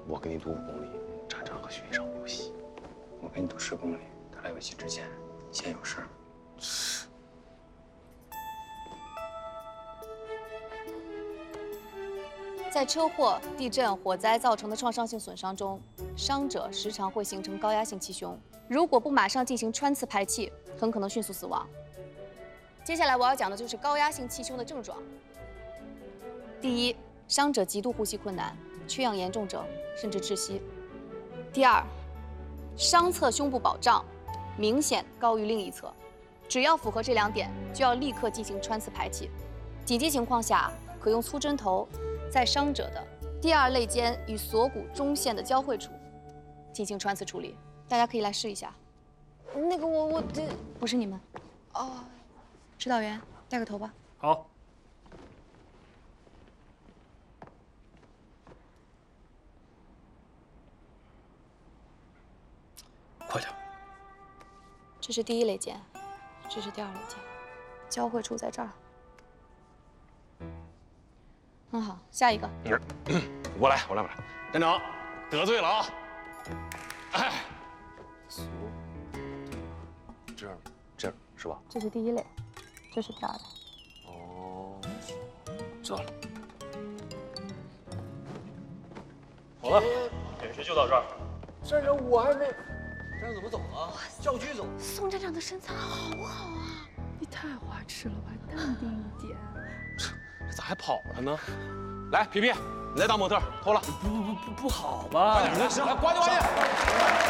我跟你赌5公里，渣渣和徐一场游戏。我跟你赌10公里，他俩游戏之前先有事。 在车祸、地震、火灾造成的创伤性损伤中，伤者时常会形成高压性气胸，如果不马上进行穿刺排气，很可能迅速死亡。接下来我要讲的就是高压性气胸的症状。第一，伤者极度呼吸困难，缺氧严重者甚至窒息。第二，伤侧胸部保胀，明显高于另一侧，只要符合这2点，就要立刻进行穿刺排气。紧急情况下，可用粗针头在伤者的第2肋间与锁骨中线的交汇处进行穿刺处理。大家可以来试一下。 那个我这不是你们哦， 指导员带个头吧。 好。快点。 这是第1肋间，这是第2肋间，交汇处在这儿。很好，下一个。 我来。站长，得罪了啊！哎，这样是吧？ 这是第1肋，这是第2肋。 哦，知道了。 好了，演习就到这儿。 站长，我还没。站长怎么走了？叫局走。 宋站长的身材好好啊！ 你太花痴了吧，淡定一点。 这咋还跑了呢？来，皮皮，你来当模特，脱了。 不好吧？ 快点，来，呱唧呱唧。